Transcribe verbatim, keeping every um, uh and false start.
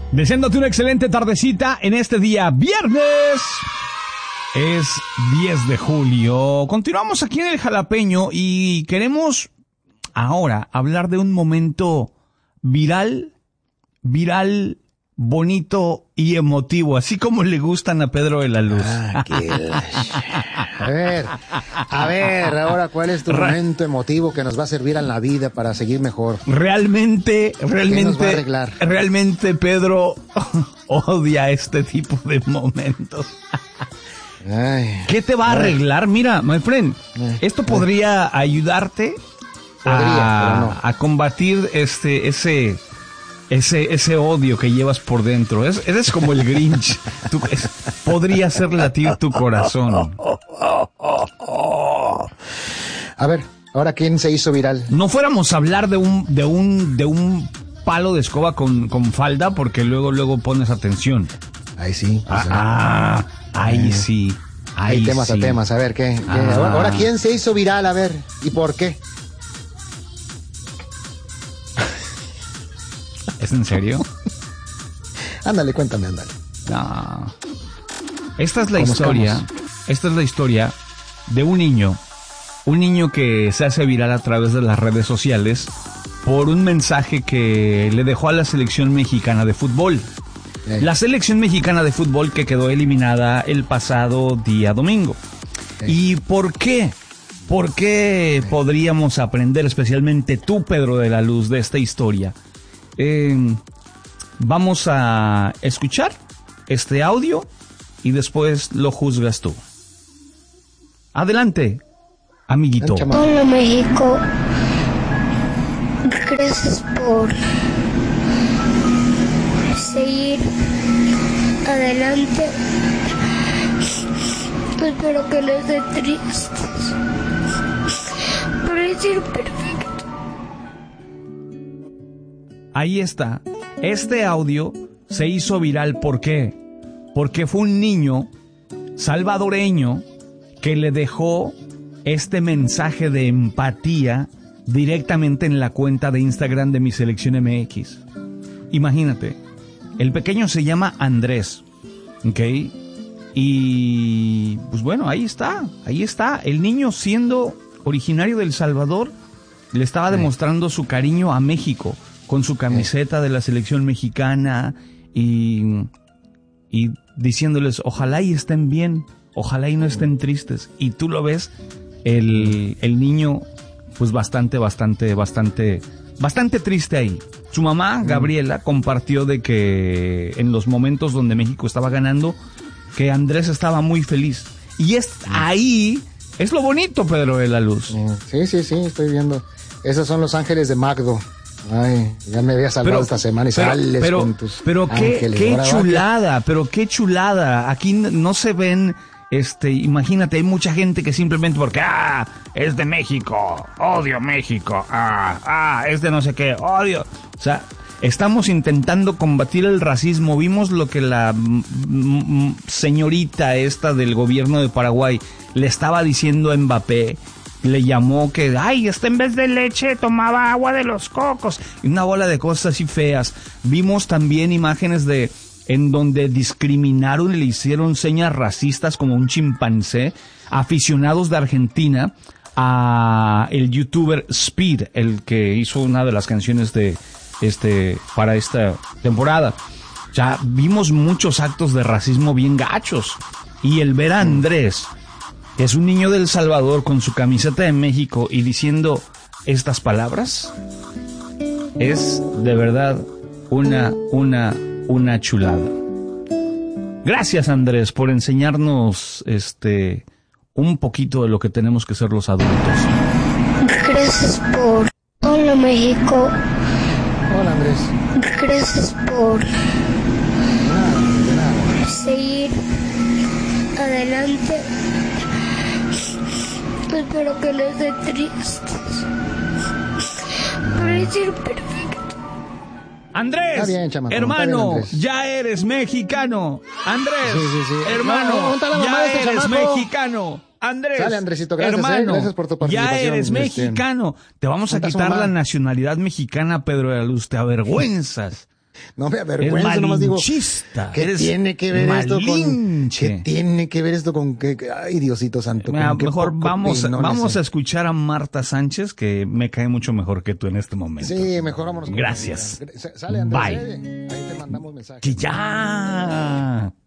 Deseándote una excelente tardecita en este día viernes. Es diez de julio. Continuamos aquí en el Jalapeño y queremos ahora hablar de un momento viral, viral, bonito y emotivo, así como le gustan a Pedro de la Luz. Ah, qué... A ver, a ver, ahora, ¿cuál es tu Re... momento emotivo que nos va a servir en la vida para seguir mejor? Realmente, realmente, nos va a arreglar? Realmente Pedro odia este tipo de momentos. Ay, ¿Qué te va a arreglar? Mira, my friend, esto podría ayudarte podría, a, pero no. a combatir este, ese... Ese, ese odio que llevas por dentro. Es, eres como el Grinch. Tú, es, podría hacer latir tu corazón. A ver, ahora ¿quién se hizo viral? No fuéramos a hablar de un, de un, de un palo de escoba con, con falda, porque luego, luego pones atención. Ahí sí. Ah, ah, ahí sí. Ahí Hay temas sí. a temas. A ver, ¿qué? ¿Qué? Ah. Ahora, ahora ¿quién se hizo viral? A ver, ¿y por qué? ¿Es en serio? Ándale, cuéntame, ándale. No. Esta es la Como historia. estamos. Esta es la historia de un niño. Un niño que se hace viral a través de las redes sociales por un mensaje que le dejó a la selección mexicana de fútbol. Eh. La selección mexicana de fútbol que quedó eliminada el pasado día domingo. Eh. ¿Y por qué? ¿Por qué eh. podríamos aprender, especialmente tú, Pedro de la Luz, de esta historia? Eh, vamos a escuchar este audio y después lo juzgas tú. Adelante, amiguito. Hola, México. Gracias por seguir adelante. Espero que no estén tristes. Por decir perfecto. Ahí está. Este audio se hizo viral. ¿Por qué? Porque fue un niño salvadoreño que le dejó este mensaje de empatía directamente en la cuenta de Instagram de Mi Selección M X. Imagínate, el pequeño se llama Andrés, ¿ok? Y pues bueno, ahí está, ahí está. El niño, siendo originario de El Salvador, le estaba demostrando su cariño a México con su camiseta de la selección mexicana y, y diciéndoles, ojalá y estén bien, ojalá y no estén tristes. Y tú lo ves, el, el niño, pues bastante, bastante, bastante, bastante triste ahí. Su mamá, Gabriela, compartió de que en los momentos donde México estaba ganando, que Andrés estaba muy feliz. Y es ahí, es lo bonito, Pedro de la Luz. Sí, sí, sí, estoy viendo. Esos son los ángeles de Magdo. Ay, ya me había salvado Pero, esta semana y pero, sales pero, con tus pero qué, ángeles. qué Ahora chulada, vaya. pero qué chulada. Aquí no se ven, este, imagínate, hay mucha gente que simplemente porque, ah, es de México, odio México, ah, ah, es de no sé qué, odio. O sea, estamos intentando combatir el racismo. Vimos lo que la m- m- señorita esta del gobierno de Paraguay le estaba diciendo a Mbappé. Le llamó que, ay, este en vez de leche tomaba agua de los cocos. Y una bola de cosas así feas. Vimos también imágenes de en donde discriminaron y le hicieron señas racistas como un chimpancé. Aficionados de Argentina a el youtuber Speed, el que hizo una de las canciones de este para esta temporada. Ya vimos muchos actos de racismo bien gachos. Y el ver a Andrés, es un niño de El Salvador con su camiseta de México y diciendo estas palabras, es de verdad una, una, una chulada. Gracias, Andrés, por enseñarnos este un poquito de lo que tenemos que ser los adultos. Gracias por... Hola, México. Hola, Andrés. Gracias por De nada, de nada. seguir adelante. Espero que no estén tristes. Por decir perfecto. Andrés, Está bien, chamaco, hermano, está bien, Andrés. ya eres mexicano. Andrés, Sí, sí, sí. hermano, No, ¿dónde está la mamá ya de este eres chamaco? mexicano. Andrés, Sale, Andresito, gracias, hermano, eh, gracias por tu ya participación, eres este. mexicano. Te vamos a ¿Dónde está su quitar mamá? la nacionalidad mexicana, Pedro de la Luz. Te avergüenzas. No me avergüenzo, nomás digo, ¿qué eres tiene que ver esto con, malinche. qué tiene que ver esto con que, que- ay, Diosito santo? Mira, con qué mejor poco vamos, pinones vamos son. a escuchar a Marta Sánchez, que me cae mucho mejor que tú en este momento. Sí, mejor vámonos. con Gracias. María. Sale, Andrés, Bye. eh, ahí te mandamos mensajes. Que ya.